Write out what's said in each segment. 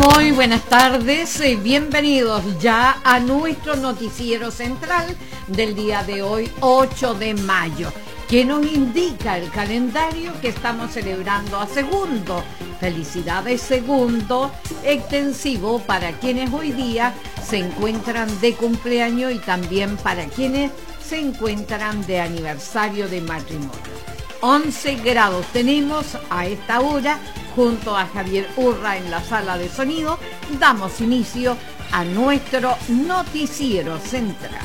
Muy buenas tardes, bienvenidos ya a nuestro noticiero central del día de hoy, 8 de mayo, que nos indica el calendario que estamos celebrando a segundo. Felicidades segundo, extensivo para quienes hoy día se encuentran de cumpleaños y también para quienes se encuentran de aniversario de matrimonio. 11 grados tenemos a esta hora. Junto a Javier Urra en la sala de sonido, damos inicio a nuestro noticiero central.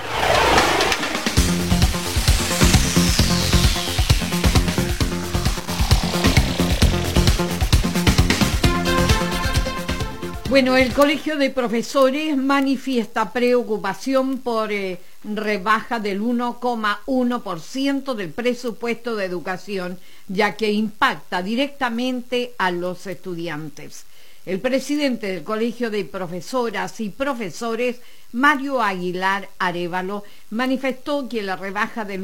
Bueno, el Colegio de Profesores manifiesta preocupación por rebaja del 1,1% del presupuesto de educación, ya que impacta directamente a los estudiantes. El presidente del Colegio de Profesoras y Profesores, Mario Aguilar Arévalo, manifestó que la rebaja del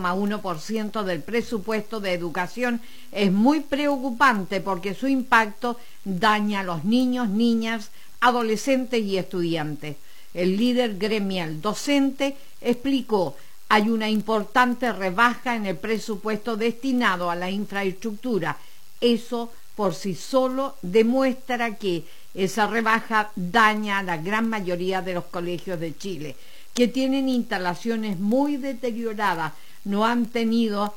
1,1% del presupuesto de educación es muy preocupante porque su impacto daña a los niños, niñas, adolescentes y estudiantes. El líder gremial docente explicó: hay una importante rebaja en el presupuesto destinado a la infraestructura. Eso por sí solo demuestra que esa rebaja daña a la gran mayoría de los colegios de Chile, que tienen instalaciones muy deterioradas, no han tenido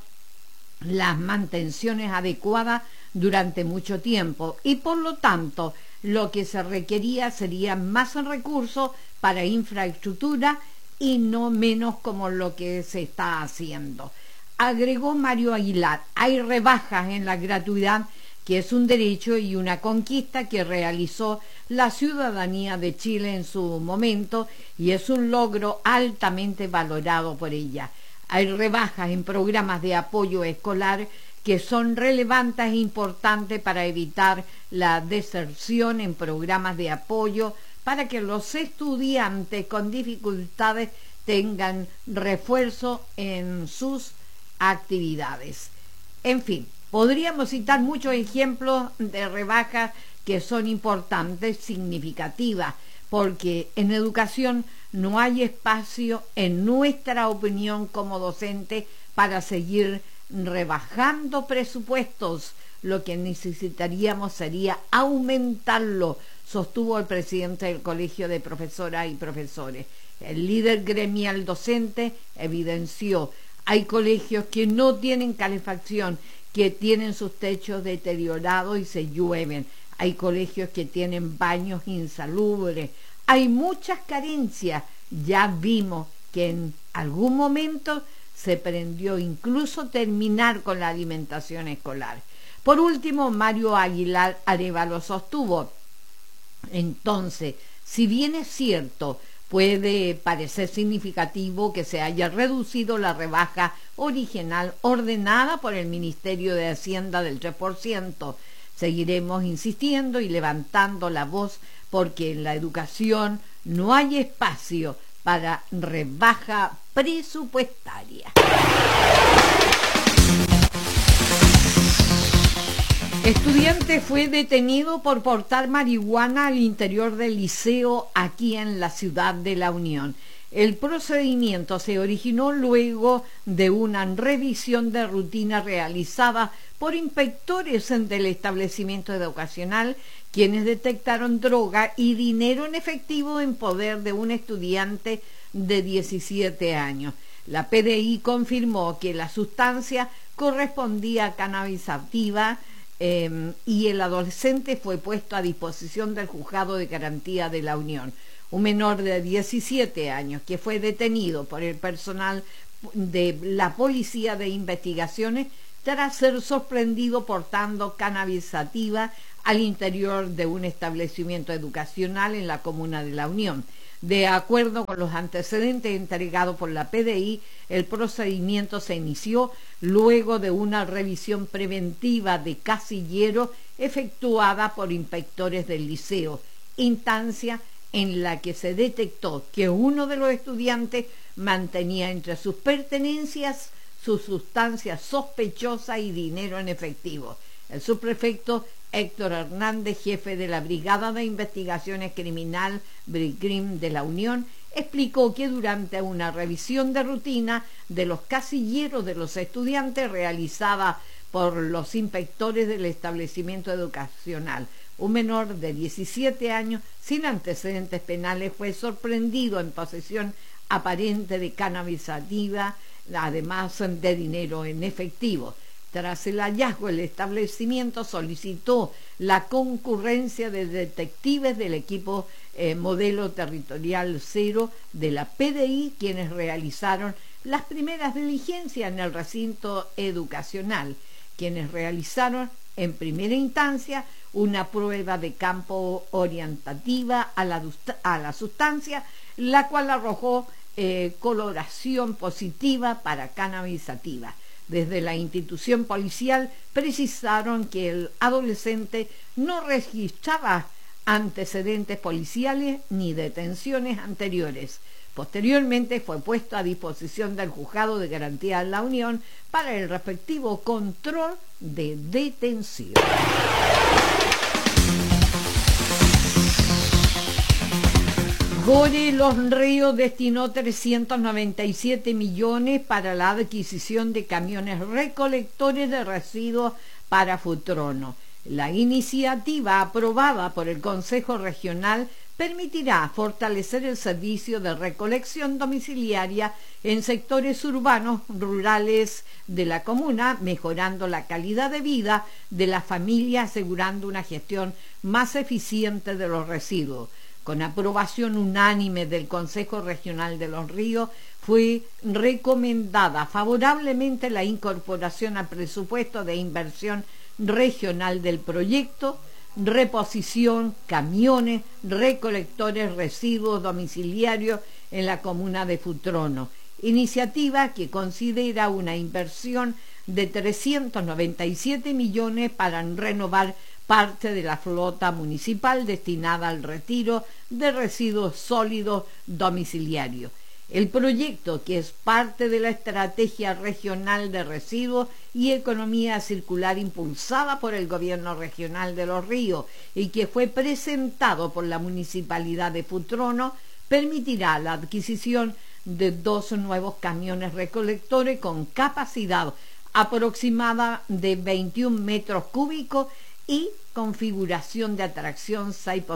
las mantenciones adecuadas durante mucho tiempo y por lo tanto lo que se requería sería más recursos para infraestructura y no menos como lo que se está haciendo. Agregó Mario Aguilar: hay rebajas en la gratuidad, que es un derecho y una conquista que realizó la ciudadanía de Chile en su momento y es un logro altamente valorado por ella. Hay rebajas en programas de apoyo escolar que son relevantes e importantes para evitar la deserción en programas de apoyo, para que los estudiantes con dificultades tengan refuerzo en sus actividades. En fin, podríamos citar muchos ejemplos de rebajas que son importantes, significativas, porque en educación no hay espacio, en nuestra opinión como docente, para seguir rebajando presupuestos. Lo que necesitaríamos sería aumentarlo, sostuvo el presidente del Colegio de Profesoras y Profesores. El líder gremial docente evidenció: hay colegios que no tienen calefacción, que tienen sus techos deteriorados y se llueven. Hay colegios que tienen baños insalubres. Hay muchas carencias. Ya vimos que en algún momento se prendió incluso terminar con la alimentación escolar. Por último, Mario Aguilar Arévalo sostuvo: entonces, si bien es cierto, puede parecer significativo que se haya reducido la rebaja original ordenada por el Ministerio de Hacienda del 3%, seguiremos insistiendo y levantando la voz porque en la educación no hay espacio para rebaja presupuestaria. Estudiante fue detenido por portar marihuana al interior del liceo aquí en la ciudad de La Unión. El procedimiento se originó luego de una revisión de rutina realizada por inspectores del establecimiento educacional, quienes detectaron droga y dinero en efectivo en poder de un estudiante de 17 años. La PDI confirmó que la sustancia correspondía a cannabis sativa, y el adolescente fue puesto a disposición del Juzgado de Garantía de La Unión. Un menor de 17 años que fue detenido por el personal de la Policía de Investigaciones tras ser sorprendido portando cannabis sativa al interior de un establecimiento educacional en la comuna de La Unión. De acuerdo con los antecedentes entregados por la PDI, el procedimiento se inició luego de una revisión preventiva de casillero efectuada por inspectores del liceo, instancia en la que se detectó que uno de los estudiantes mantenía entre sus pertenencias sus sustancias sospechosas y dinero en efectivo. El subprefecto Héctor Hernández, jefe de la Brigada de Investigaciones Criminal BRICRIM de la Unión, explicó que durante una revisión de rutina de los casilleros de los estudiantes realizada por los inspectores del establecimiento educacional, un menor de 17 años sin antecedentes penales fue sorprendido en posesión aparente de cannabis sativa, además de dinero en efectivo. Tras el hallazgo, el establecimiento solicitó la concurrencia de detectives del equipo Modelo Territorial 0 de la PDI, quienes realizaron las primeras diligencias en el recinto educacional, quienes realizaron en primera instancia una prueba de campo orientativa a la sustancia, la cual arrojó coloración positiva para cannabis sativa. Desde la institución policial precisaron que el adolescente no registraba antecedentes policiales ni detenciones anteriores. Posteriormente fue puesto a disposición del Juzgado de Garantía de la Unión para el respectivo control de detención. Gore Los Ríos destinó 397 millones para la adquisición de camiones recolectores de residuos para Futrono. La iniciativa aprobada por el Consejo Regional permitirá fortalecer el servicio de recolección domiciliaria en sectores urbanos rurales de la comuna, mejorando la calidad de vida de las familias, asegurando una gestión más eficiente de los residuos. Con aprobación unánime del Consejo Regional de Los Ríos, fue recomendada favorablemente la incorporación al presupuesto de inversión regional del proyecto, reposición, camiones, recolectores, residuos domiciliarios en la comuna de Futrono, iniciativa que considera una inversión de 397 millones para renovar parte de la flota municipal destinada al retiro de residuos sólidos domiciliarios. El proyecto, que es parte de la Estrategia Regional de Residuos y Economía Circular impulsada por el Gobierno Regional de Los Ríos y que fue presentado por la Municipalidad de Futrono, permitirá la adquisición de 2 nuevos camiones recolectores con capacidad aproximada de 21 metros cúbicos y configuración de atracción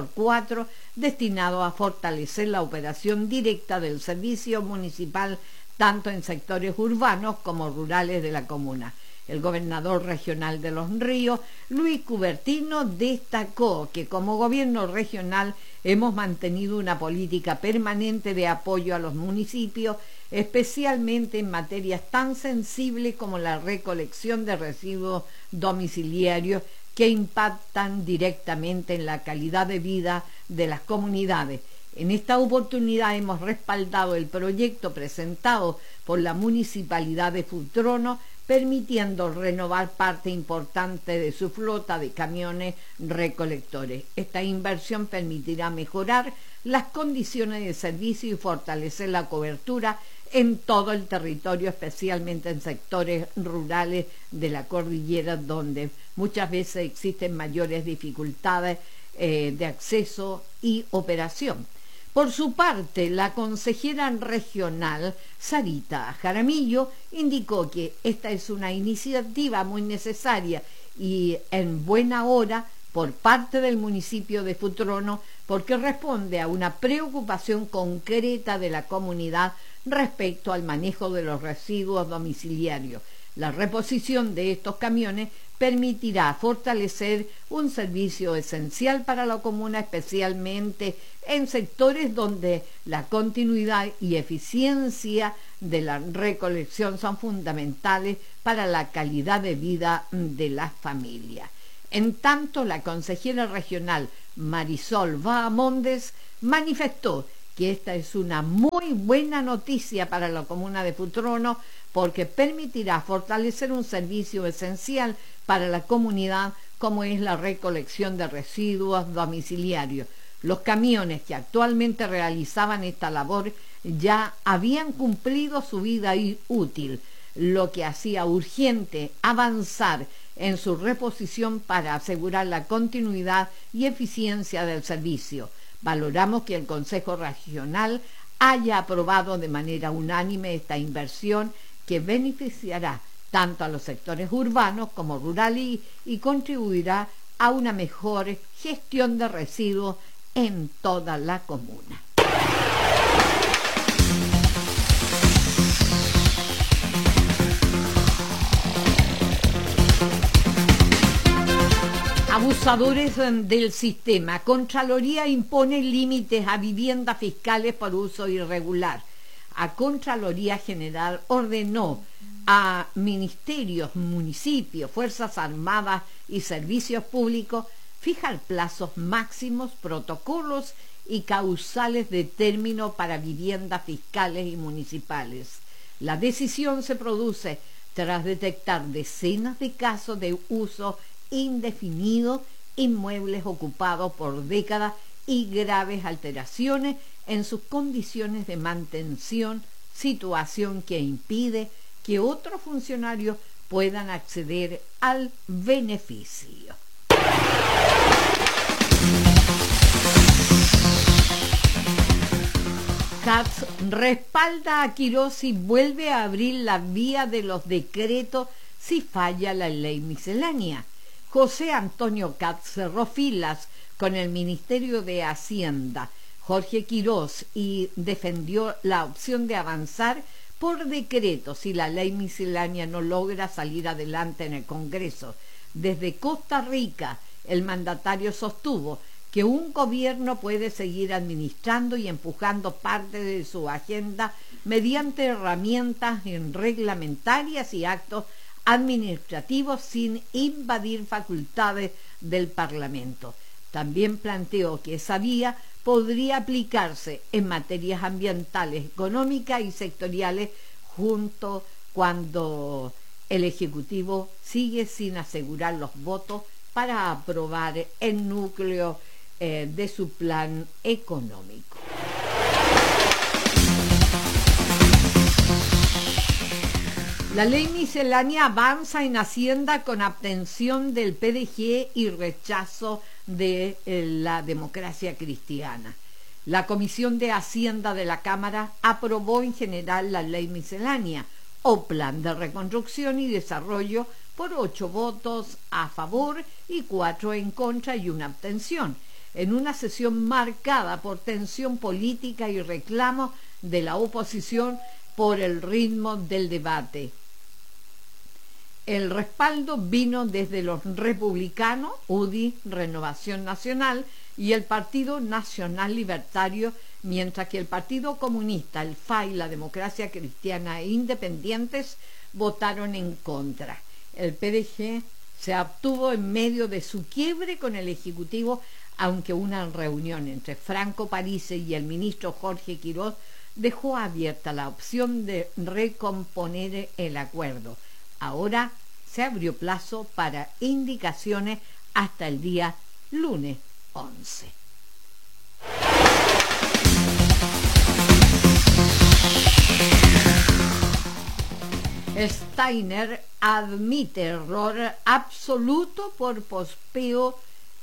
6x4 destinado a fortalecer la operación directa del servicio municipal tanto en sectores urbanos como rurales de la comuna. El gobernador regional de Los Ríos, Luis Cubertino, destacó que como gobierno regional hemos mantenido una política permanente de apoyo a los municipios, especialmente en materias tan sensibles como la recolección de residuos domiciliarios que impactan directamente en la calidad de vida de las comunidades. En esta oportunidad hemos respaldado el proyecto presentado por la Municipalidad de Futrono, permitiendo renovar parte importante de su flota de camiones recolectores. Esta inversión permitirá mejorar las condiciones de servicio y fortalecer la cobertura en todo el territorio, especialmente en sectores rurales de la cordillera, donde muchas veces existen mayores dificultades de acceso y operación. Por su parte, la consejera regional, Sarita Jaramillo, indicó que esta es una iniciativa muy necesaria y en buena hora por parte del municipio de Futrono, porque responde a una preocupación concreta de la comunidad respecto al manejo de los residuos domiciliarios. La reposición de estos camiones permitirá fortalecer un servicio esencial para la comuna, especialmente en sectores donde la continuidad y eficiencia de la recolección son fundamentales para la calidad de vida de las familias. En tanto, la consejera regional Marisol Bahamondes manifestó que esta es una muy buena noticia para la comuna de Futrono porque permitirá fortalecer un servicio esencial para la comunidad como es la recolección de residuos domiciliarios. Los camiones que actualmente realizaban esta labor ya habían cumplido su vida útil, lo que hacía urgente avanzar en su reposición para asegurar la continuidad y eficiencia del servicio. Valoramos que el Consejo Regional haya aprobado de manera unánime esta inversión que beneficiará tanto a los sectores urbanos como rurales y contribuirá a una mejor gestión de residuos en toda la comuna. Abusadores del sistema. Contraloría impone límites a viviendas fiscales por uso irregular. A Contraloría General ordenó a ministerios, municipios, Fuerzas Armadas y servicios públicos fijar plazos máximos, protocolos y causales de término para viviendas fiscales y municipales. La decisión se produce tras detectar decenas de casos de uso indefinido, inmuebles ocupados por décadas y graves alteraciones en sus condiciones de mantención, situación que impide que otros funcionarios puedan acceder al beneficio. Katz respalda a Quirós y vuelve a abrir la vía de los decretos si falla la ley miscelánea. José Antonio Katz cerró filas con el Ministerio de Hacienda, Jorge Quirós, y defendió la opción de avanzar por decreto si la ley miscelánea no logra salir adelante en el Congreso. Desde Costa Rica, el mandatario sostuvo que un gobierno puede seguir administrando y empujando parte de su agenda mediante herramientas reglamentarias y actos administrativos sin invadir facultades del Parlamento. También planteó que esa vía podría aplicarse en materias ambientales, económicas y sectoriales junto cuando el Ejecutivo sigue sin asegurar los votos para aprobar el núcleo de su plan económico. La ley miscelánea avanza en Hacienda con abstención del PDG y rechazo de la Democracia Cristiana. La Comisión de Hacienda de la Cámara aprobó en general la ley miscelánea o Plan de Reconstrucción y Desarrollo por 8 votos a favor y 4 en contra y una abstención, en una sesión marcada por tensión política y reclamos de la oposición por el ritmo del debate. El respaldo vino desde los republicanos, UDI, Renovación Nacional, y el Partido Nacional Libertario, mientras que el Partido Comunista, el FAI, la Democracia Cristiana e Independientes votaron en contra. El PDG se abstuvo en medio de su quiebre con el Ejecutivo, aunque una reunión entre Franco Parisi y el ministro Jorge Quirós dejó abierta la opción de recomponer el acuerdo. Ahora se abrió plazo para indicaciones hasta el día lunes 11. Steiner admite error absoluto por posteo,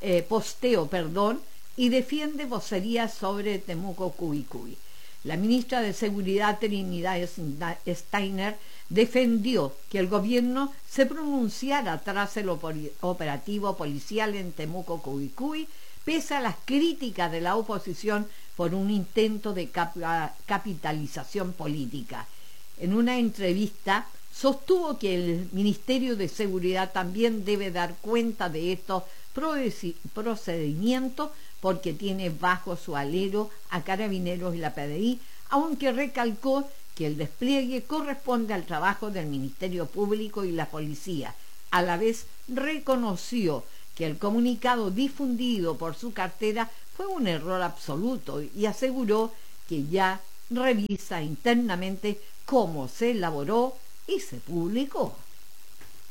y defiende vocerías sobre Temuco Cuicuy. La ministra de Seguridad Trinidad Steiner defendió que el gobierno se pronunciara tras el operativo policial en Temuco Cuicuy, pese a las críticas de la oposición por un intento de capitalización política. En una entrevista sostuvo que el Ministerio de Seguridad también debe dar cuenta de estos procedimientos porque tiene bajo su alero a Carabineros y la PDI, aunque recalcó que el despliegue corresponde al trabajo del Ministerio Público y la Policía. A la vez reconoció que el comunicado difundido por su cartera fue un error absoluto y aseguró que ya revisa internamente cómo se elaboró y se publicó.